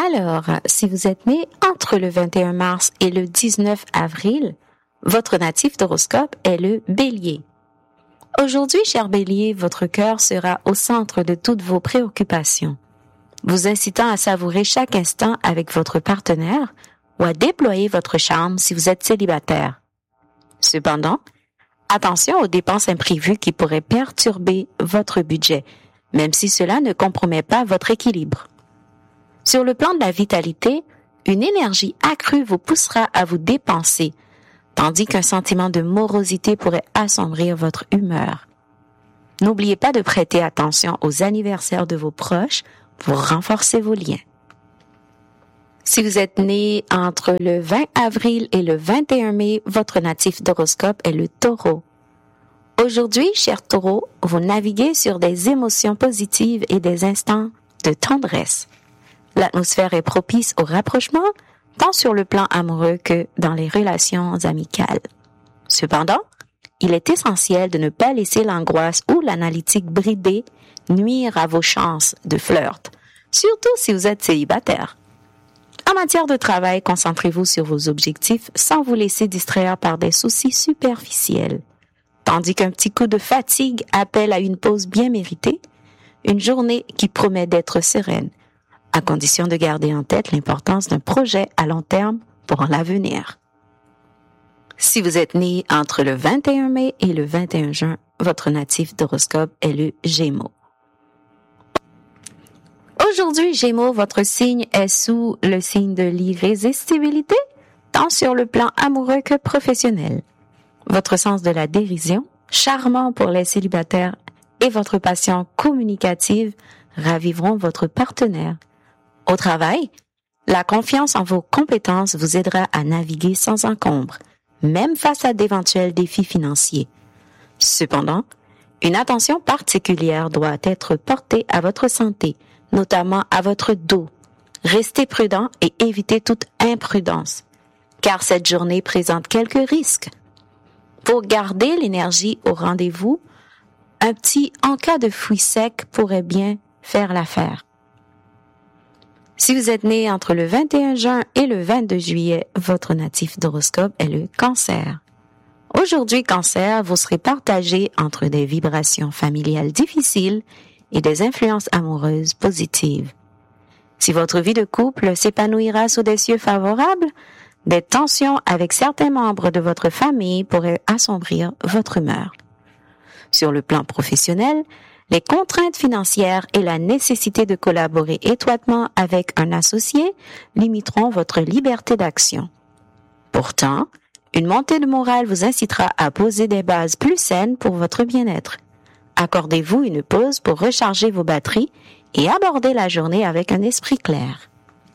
Alors, si vous êtes né entre le 21 mars et le 19 avril, votre natif d'horoscope est le Bélier. Aujourd'hui, cher Bélier, votre cœur sera au centre de toutes vos préoccupations, vous incitant à savourer chaque instant avec votre partenaire ou à déployer votre charme si vous êtes célibataire. Cependant, attention aux dépenses imprévues qui pourraient perturber votre budget, même si cela ne compromet pas votre équilibre. Sur le plan de la vitalité, une énergie accrue vous poussera à vous dépenser, tandis qu'un sentiment de morosité pourrait assombrir votre humeur. N'oubliez pas de prêter attention aux anniversaires de vos proches pour renforcer vos liens. Si vous êtes né entre le 20 avril et le 21 mai, votre natif d'horoscope est le Taureau. Aujourd'hui, cher Taureau, vous naviguez sur des émotions positives et des instants de tendresse. L'atmosphère est propice au rapprochement, tant sur le plan amoureux que dans les relations amicales. Cependant, il est essentiel de ne pas laisser l'angoisse ou l'analytique bridée nuire à vos chances de flirt, surtout si vous êtes célibataire. En matière de travail, concentrez-vous sur vos objectifs sans vous laisser distraire par des soucis superficiels. Tandis qu'un petit coup de fatigue appelle à une pause bien méritée, une journée qui promet d'être sereine, à condition de garder en tête l'importance d'un projet à long terme pour l'avenir. Si vous êtes né entre le 21 mai et le 21 juin, votre natif d'horoscope est le Gémeaux. Aujourd'hui, Gémeaux, votre signe est sous le signe de l'irrésistibilité, tant sur le plan amoureux que professionnel. Votre sens de la dérision, charmant pour les célibataires, et votre passion communicative raviveront votre partenaire. Au travail, la confiance en vos compétences vous aidera à naviguer sans encombre, même face à d'éventuels défis financiers. Cependant, une attention particulière doit être portée à votre santé, notamment à votre dos. Restez prudent et évitez toute imprudence, car cette journée présente quelques risques. Pour garder l'énergie au rendez-vous, un petit en-cas de fruits secs pourrait bien faire l'affaire. Si vous êtes né entre le 21 juin et le 22 juillet, votre natif d'horoscope est le Cancer. Aujourd'hui, Cancer, vous serez partagé entre des vibrations familiales difficiles et des influences amoureuses positives. Si votre vie de couple s'épanouira sous des cieux favorables, des tensions avec certains membres de votre famille pourraient assombrir votre humeur. Sur le plan professionnel, les contraintes financières et la nécessité de collaborer étroitement avec un associé limiteront votre liberté d'action. Pourtant, une montée de morale vous incitera à poser des bases plus saines pour votre bien-être. Accordez-vous une pause pour recharger vos batteries et aborder la journée avec un esprit clair.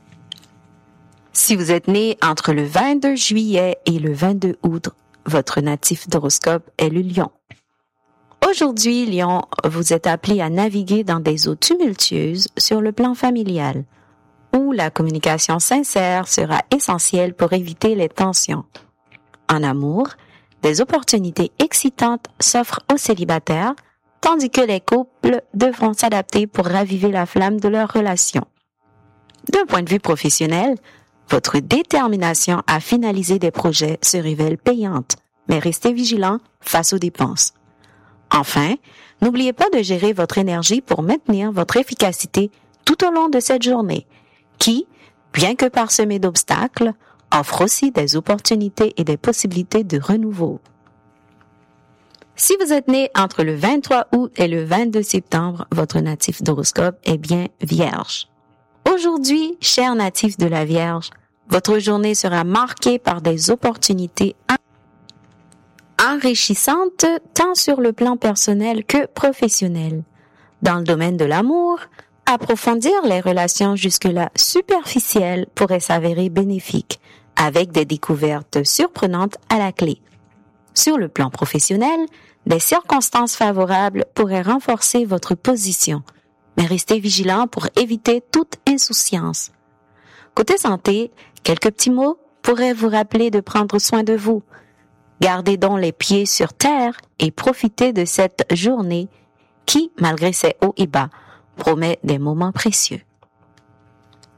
Si vous êtes né entre le 22 juillet et le 22 août, votre natif d'horoscope est le Lion. Aujourd'hui, Lion, vous êtes appelé à naviguer dans des eaux tumultueuses sur le plan familial, où la communication sincère sera essentielle pour éviter les tensions. En amour, des opportunités excitantes s'offrent aux célibataires, tandis que les couples devront s'adapter pour raviver la flamme de leur relation. D'un point de vue professionnel, votre détermination à finaliser des projets se révèle payante, mais restez vigilant face aux dépenses. Enfin, n'oubliez pas de gérer votre énergie pour maintenir votre efficacité tout au long de cette journée, qui, bien que parsemée d'obstacles, offre aussi des opportunités et des possibilités de renouveau. Si vous êtes né entre le 23 août et le 22 septembre, votre natif d'horoscope est bien Vierge. Aujourd'hui, cher natif de la Vierge, votre journée sera marquée par des opportunités enrichissantes tant sur le plan personnel que professionnel. Dans le domaine de l'amour, approfondir les relations jusque-là superficielles pourrait s'avérer bénéfique, avec des découvertes surprenantes à la clé. Sur le plan professionnel, des circonstances favorables pourraient renforcer votre position, mais restez vigilant pour éviter toute insouciance. Côté santé, quelques petits mots pourraient vous rappeler de prendre soin de vous. Gardez donc les pieds sur terre et profitez de cette journée qui, malgré ses hauts et bas, promet des moments précieux.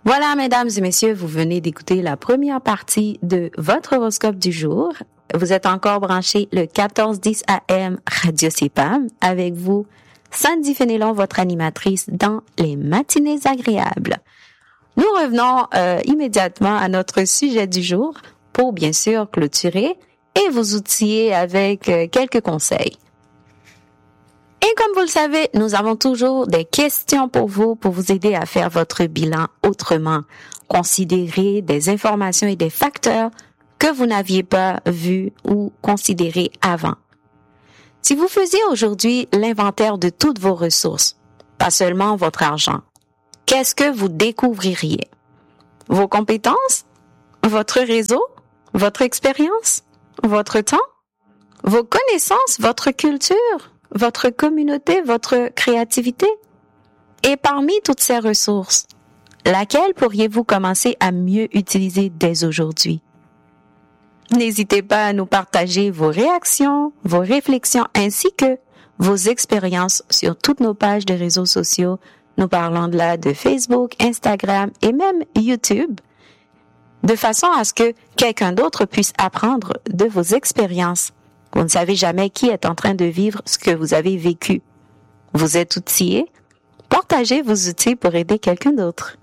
Voilà, mesdames et messieurs, vous venez d'écouter la première partie de votre horoscope du jour. Vous êtes encore branchés le 1410 AM Radio CPAM avec vous, Sandy Fénélon, votre animatrice dans les matinées agréables. Nous revenons immédiatement à notre sujet du jour pour bien sûr clôturer et vous outiller avec quelques conseils. Et comme vous le savez, nous avons toujours des questions pour vous aider à faire votre bilan autrement. Considérez des informations et des facteurs que vous n'aviez pas vus ou considérés avant. Si vous faisiez aujourd'hui l'inventaire de toutes vos ressources, pas seulement votre argent, qu'est-ce que vous découvririez? Vos compétences? Votre réseau? Votre expérience? Votre temps? Vos connaissances? Votre culture? Votre communauté, votre créativité? Et parmi toutes ces ressources, laquelle pourriez-vous commencer à mieux utiliser dès aujourd'hui? N'hésitez pas à nous partager vos réactions, vos réflexions ainsi que vos expériences sur toutes nos pages de réseaux sociaux. Nous parlons de là de Facebook, Instagram et même YouTube, de façon à ce que quelqu'un d'autre puisse apprendre de vos expériences. Vous ne savez jamais qui est en train de vivre ce que vous avez vécu. Vous êtes outillés. Partagez vos outils pour aider quelqu'un d'autre.